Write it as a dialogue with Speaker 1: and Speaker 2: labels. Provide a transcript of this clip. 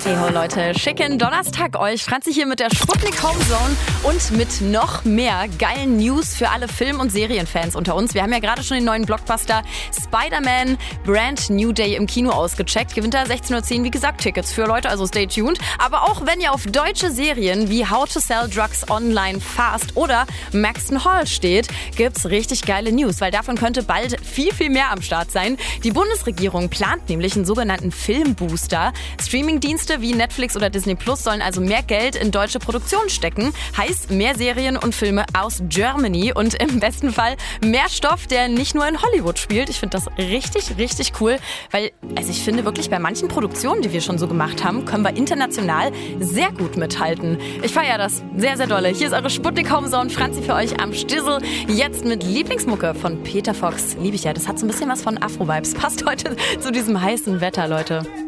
Speaker 1: Hey Leute, schicken Donnerstag euch. Franzi hier mit der Sputnik Homezone und mit noch mehr geilen News für alle Film- und Serienfans unter uns. Wir haben ja gerade schon den neuen Blockbuster Spider-Man Brand New Day im Kino ausgecheckt. Gewinnt da 16:10 Uhr, wie gesagt, Tickets für Leute, also stay tuned. Aber auch wenn ihr auf deutsche Serien wie How to Sell Drugs Online Fast oder Maxton Hall steht, gibt's richtig geile News, weil davon könnte bald viel, viel mehr am Start sein. Die Bundesregierung plant nämlich einen sogenannten Filmbooster. Streamingdienste wie Netflix oder Disney Plus sollen also mehr Geld in deutsche Produktion stecken. Heißt mehr Serien und Filme aus Germany und im besten Fall mehr Stoff, der nicht nur in Hollywood spielt. Ich finde das richtig, richtig cool, weil ich finde wirklich bei manchen Produktionen, die wir schon so gemacht haben, können wir international sehr gut mithalten. Ich feiere das sehr, sehr dolle. Hier ist eure Sputnik Homezone, Franzi für euch am Stissel. Jetzt mit Lieblingsmucke von Peter Fox. Liebe ich ja, das hat so ein bisschen was von Afro-Vibes. Passt heute zu diesem heißen Wetter, Leute.